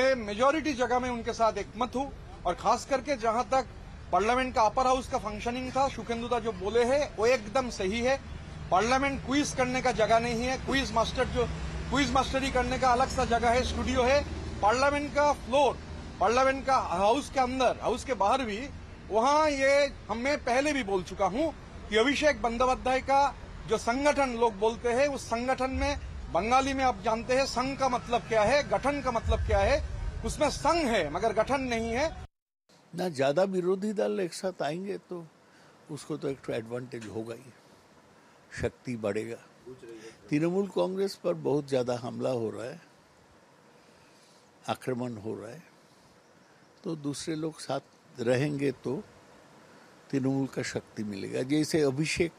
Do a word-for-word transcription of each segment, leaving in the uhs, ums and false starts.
मैं मेजॉरिटी जगह में उनके साथ एकमत हूं और खास करके जहां तक पार्लियामेंट का अपर हाउस का फंक्शनिंग था, शुकेंदु दा जो बोले हैं वो एकदम सही है। पार्लियामेंट क्विज करने का जगह नहीं है, क्विज मास्टर जो क्विज मास्टरी करने का अलग सा जगह है, स्टूडियो है। पार्लियामेंट का फ्लोर, पार्लियामेंट का हाउस के अंदर, हाउस के बाहर भी, वहां ये हमें पहले भी बोल चुका हूं कि अभिषेक बंदोपाध्याय का जो संगठन लोग बोलते हैं, उस संगठन में बंगाली में आप जानते हैं संघ का मतलब क्या है, गठन का मतलब क्या है। उसमें संघ है मगर गठन नहीं है ना। ज्यादा विरोधी दल एक साथ आएंगे तो उसको तो एक एडवांटेज होगा ही, शक्ति बढ़ेगा। तृणमूल कांग्रेस पर बहुत ज्यादा हमला हो रहा है, आक्रमण हो रहा है, तो दूसरे लोग साथ रहेंगे तो तृणमूल का शक्ति मिलेगा। जैसे अभिषेक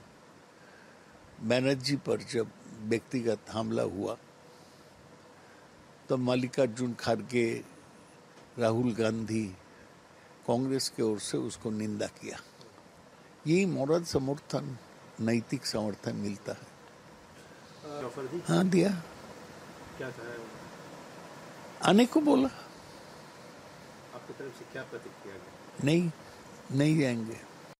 बनर्जी पर जब व्यक्तिगत हमला हुआ तो मल्लिकार्जुन खड़गे, राहुल गांधी, कांग्रेस की ओर से उसको निंदा किया। यही मॉरल समर्थन, नैतिक समर्थन मिलता है। हाँ दिया। क्या कहा? आने को बोला। आपकी तरफ से क्या प्रतिक्रिया? नहीं, नहीं जाएंगे।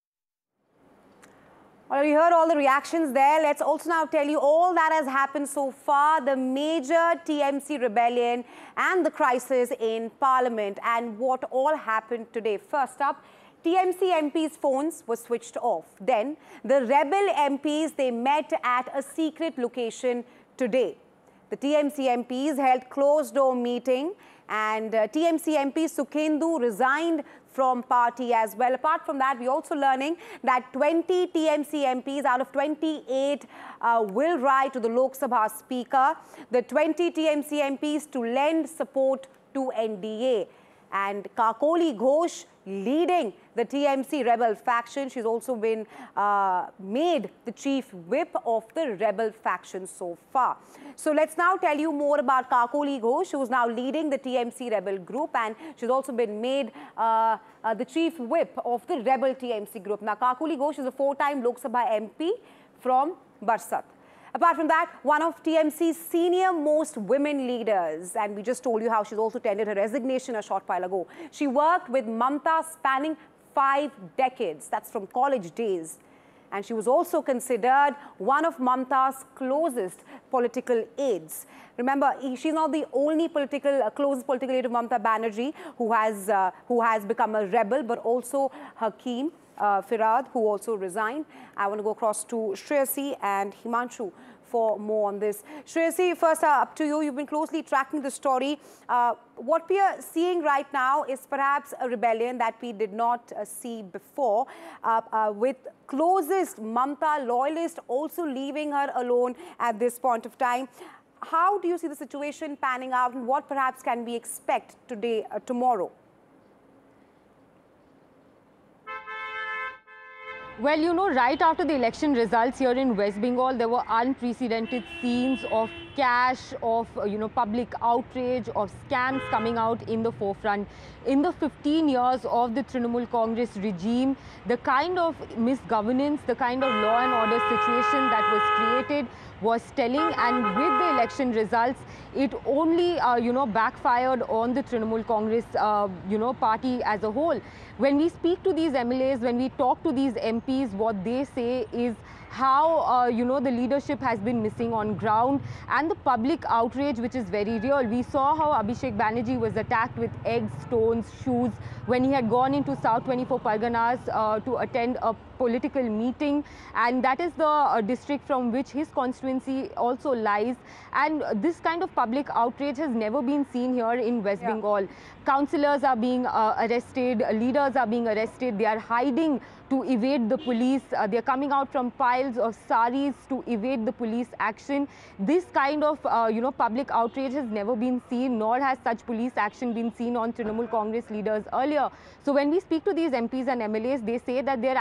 Well, you heard all the reactions there. Let's also now tell you all that has happened so far, the major T M C rebellion and the crisis in Parliament and what all happened today. First up, T M C M Ps' phones were switched off. Then, the rebel M Ps, they met at a secret location today. The T M C M Ps held closed-door meeting and uh, T M C M P Sukhendu resigned from party as well. Apart from that, we're also learning that twenty T M C M Ps out of twenty-eight uh, will write to the Lok Sabha Speaker, the twenty T M C M Ps to lend support to N D A. And Kakoli Ghosh leading the T M C rebel faction. She's also been uh, made the chief whip of the rebel faction so far. So let's now tell you more about Kakoli Ghosh, who's now leading the T M C rebel group, and she's also been made uh, uh, the chief whip of the rebel T M C group. Now, Kakoli Ghosh is a four-time Lok Sabha M P from Barsat. Apart from that, one of T M C's senior most women leaders, and we just told you how she's also tendered her resignation a short while ago. She worked with Mamta spanning five decades. That's from college days. And she was also considered one of Mamta's closest political aides. Remember, she's not the only political, uh, closest political aide of Mamta Banerjee who has, uh, who has become a rebel, but also Hakeem uh, Firad, who also resigned. I want to go across to Shreyasi and Himanshu for more on this. Shreyasi, first uh, up to you. You've been closely tracking the story. Uh, what we are seeing right now is perhaps a rebellion that we did not uh, see before, uh, uh, with closest Mamta loyalist also leaving her alone at this point of time. How do you see the situation panning out, and what perhaps can we expect today, uh, tomorrow? Well, you know, right after the election results here in West Bengal, there were unprecedented scenes of cash, of, uh, you know, public outrage, of scams coming out in the forefront. In the fifteen years of the Trinamool Congress regime, the kind of misgovernance, the kind of law and order situation that was created was telling, and with the election results, it only, uh, you know, backfired on the Trinamool Congress, uh, you know, party as a whole. When we speak to these M L As, when we talk to these M Ps, what they say is how, uh, you know, the leadership has been missing on ground, and the public outrage, which is very real. We saw how Abhishek Banerjee was attacked with eggs, stones, shoes when he had gone into South twenty-four Parganas uh, to attend a political meeting, and that is the uh, district from which his constituency also lies. And this kind of public outrage has never been seen here in West yeah. Bengal. Councillors are being uh, arrested, leaders are being arrested, they are hiding to evade the police. Uh, they are coming out from piles of saris to evade the police action. This kind of, uh, you know, public outrage has never been seen, nor has such police action been seen on Trinamool Congress leaders earlier. So when we speak to these M Ps and M L As, they say that they are actually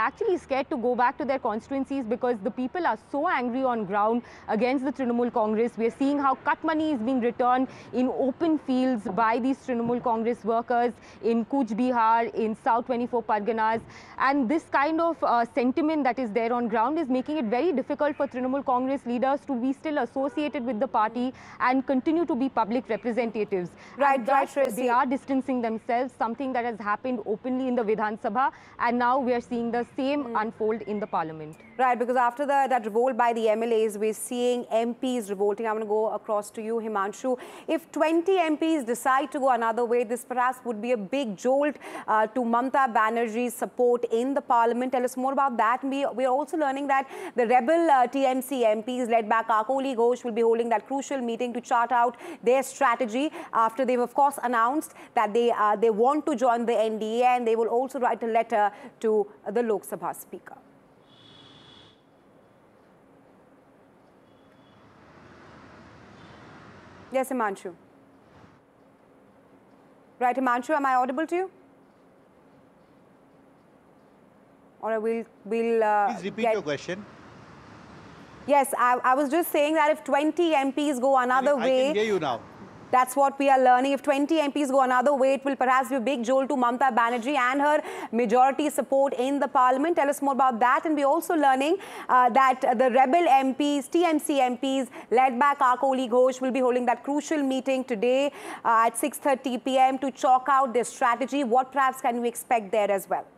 scared to go back to their constituencies because the people are so angry on ground against the Trinamool Congress. We are seeing how cut money is being returned in open fields by these Trinamool Congress workers in Cooch Behar, in South twenty-four Parganas. And this kind of uh, sentiment that is there on ground is making it very difficult for Trinamool Congress leaders to be still associated with the party and continue to be public representatives. Right, and right, thus Tracy. They are distancing themselves, something that has happened openly in the Vidhan Sabha, and now we are seeing the same mm. unfold in the parliament. Right, because after the, that revolt by the M L As, we're seeing M Ps revolting. I'm going to go across to you, Himanshu. If twenty M Ps decide to go another way, this perhaps would be a big jolt uh, to Mamata Banerjee's support in the parliament. Tell us more about that. We, we're also learning that the rebel uh, T M C M Ps led by Kakoli Ghosh will be holding that crucial meeting to chart out their strategy after they've, of course, announced that they, uh, they want to join the N D A, and they will also write a letter to the Lok Sabha Speaker. Yes, Himanshu. Right, Himanshu, am I audible to you? Or we'll... we'll uh, Please repeat get... your question. Yes, I, I was just saying that if twenty M Ps go another I way... I can hear you now. That's what we are learning. If twenty M Ps go another way, it will perhaps be a big jolt to Mamata Banerjee and her majority support in the parliament. Tell us more about that. And we're also learning uh, that uh, the rebel M Ps, T M C M Ps, led by Kakoli Ghosh, will be holding that crucial meeting today uh, at six thirty p m to chalk out their strategy. What perhaps can we expect there as well?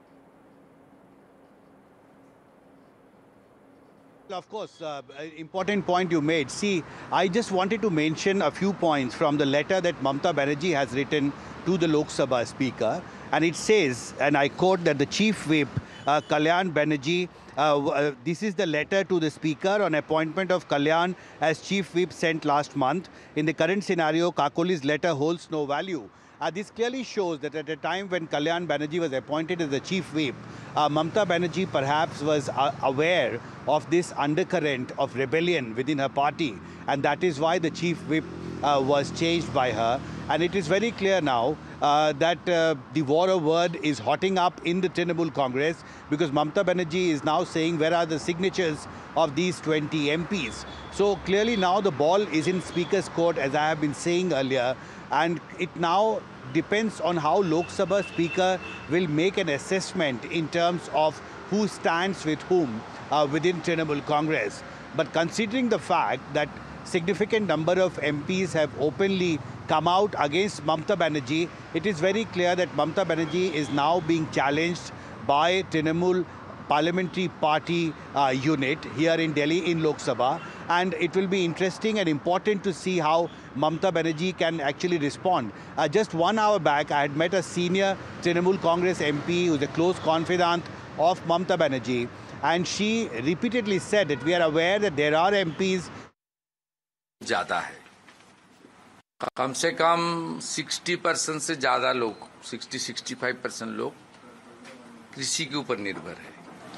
Of course, uh, important point you made. See, I just wanted to mention a few points from the letter that Mamata Banerjee has written to the Lok Sabha Speaker. And it says, and I quote, that the Chief Whip, uh, Kalyan Banerjee, uh, uh, this is the letter to the Speaker on appointment of Kalyan as Chief Whip sent last month. In the current scenario, Kakoli's letter holds no value. Uh, this clearly shows that at a time when Kalyan Banerjee was appointed as the Chief Whip, uh, Mamata Banerjee perhaps was uh, aware of this undercurrent of rebellion within her party, and that is why the Chief Whip uh, was changed by her. And it is very clear now uh, that uh, the war of word is hotting up in the Trinamool Congress, because Mamata Banerjee is now saying where are the signatures of these twenty M Ps. So clearly now the ball is in Speaker's court, as I have been saying earlier, and it now depends on how Lok Sabha Speaker will make an assessment in terms of who stands with whom uh, within Trinamool Congress. But considering the fact that significant number of M Ps have openly come out against Mamata Banerjee, it is very clear that Mamata Banerjee is now being challenged by Trinamool Parliamentary Party uh, unit here in Delhi in Lok Sabha. And it will be interesting and important to see how Mamata Banerjee can actually respond. Uh, just one hour back, I had met a senior Trinamool Congress M P who is a close confidant of Mamata Banerjee, and she repeatedly said that we are aware that there are M Ps. ज़्यादा है, कम से कम साठ percent से ज़्यादा लोग, साठ से पैंसठ परसेंट लोग कृषि के ऊपर निर्भर है।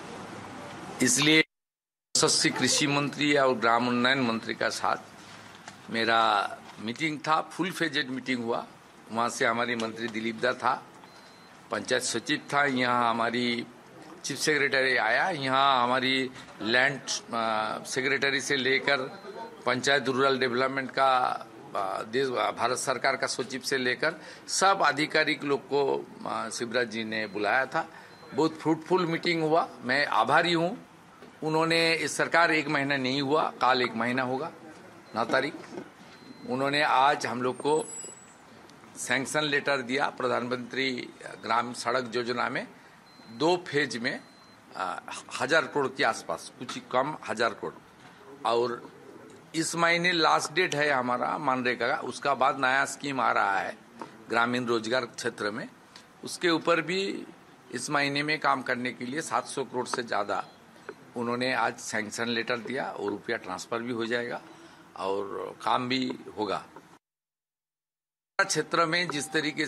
इसलिए सस्ती कृषि मंत्री और ग्राम उन्नयन मंत्री का साथ मेरा मीटिंग था, फुल फेजेड मीटिंग हुआ। वहाँ से हमारी मंत्री दिलीप दा था, पंचायत सचिव था, यहाँ हमारी चीफ सेक्रेटरी आया, यहाँ हमारी लैंड सेक्रेटरी से लेकर पंचायत रूरल डेवलपमेंट का देश भारत सरकार का सचिव से लेकर सब आधिकारिक लोग को शिवराज जी ने बुलाया था। बहुत फ्रूटफुल मीटिंग हुआ। मैं आभारी हूँ। उन्होंने इस सरकार एक महीना नहीं हुआ, काल एक महीना होगा, नौ तारीख। उन्होंने आज हम लोग को सैंक्शन लेटर दिया प्रधानमंत्री ग्राम सड़क योजना में, दो फेज में हजार करोड़ के आसपास, कुछ कम हजार करोड़। और इस महीने लास्ट डेट है हमारा मनरेगा का, उसका बाद नया स्कीम आ रहा है ग्रामीण रोजगार क्षेत्र में, उसके ऊपर भी इस महीने में काम करने के लिए सात सौ करोड़ से ज़्यादा उन्होंने आज सैंक्शन लेटर दिया और रुपया ट्रांसफर भी हो जाएगा और काम भी होगा। क्षेत्र में जिस तरीके